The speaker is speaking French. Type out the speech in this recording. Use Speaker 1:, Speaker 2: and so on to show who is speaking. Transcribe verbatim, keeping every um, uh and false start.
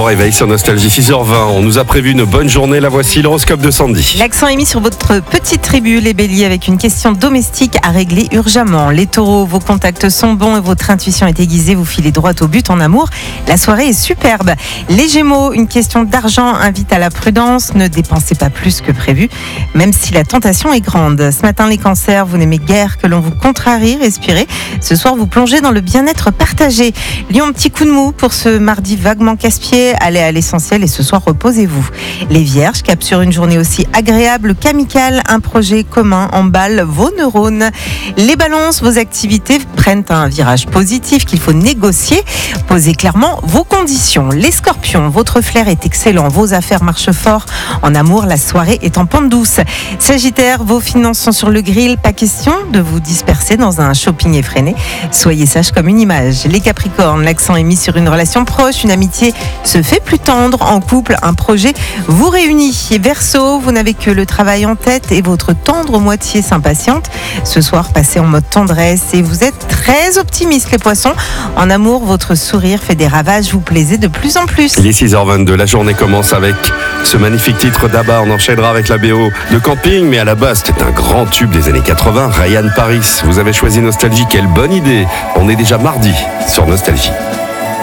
Speaker 1: réveil sur Nostalgie, six heures vingt. On nous a prévu une bonne journée. La voici, l'horoscope de Sandy.
Speaker 2: L'accent est mis sur votre petite tribu, les béliers, avec une question domestique à régler urgemment. Les taureaux, vos contacts sont bons et votre intuition est aiguisée. Vous filez droit au but en amour. La soirée est superbe. Les gémeaux, une question d'argent invite à la prudence. Ne dépensez pas plus que prévu, même si la tentation est grande. Ce matin, les cancers, vous n'aimez guère que l'on vous contrarie. Respirez. Ce soir, vous plongez dans le bien-être partagé. Lion, petit coup de mou pour ce mardi vaguement casse-pied. Allez à l'essentiel et ce soir, reposez-vous. Les vierges, cap sur une journée aussi agréable qu'amicale. Un projet commun emballe vos neurones. Les balances, vos activités prennent un virage positif qu'il faut négocier. Posez clairement vos conditions. Les scorpions, votre flair est excellent. Vos affaires marchent fort. En amour, la soirée est en pente douce. Sagittaire, vos finances sont sur le grill. Pas question de vous disperser dans un shopping effréné. Soyez sage comme une image. Les capricornes, l'accent est mis sur une relation proche. Une amitié se fait plus tendre. En couple, un projet vous réunit. Et Verseau, vous n'avez que le travail en tête et votre tendre moitié s'impatiente. Ce soir, passez en mode tendresse et vous êtes très optimiste, les poissons. En amour, votre sourire fait des ravages. Vous plaisez de plus en plus.
Speaker 1: Il est six heures vingt-deux. La journée commence avec ce magnifique titre d'Abba. On enchaînera avec la B O de Camping, mais à la base, c'était un grand tube des années quatre-vingts. Ryan Paris. Vous avez choisi Nostalgie. Quelle bonne idée. On est déjà mardi sur Nostalgie.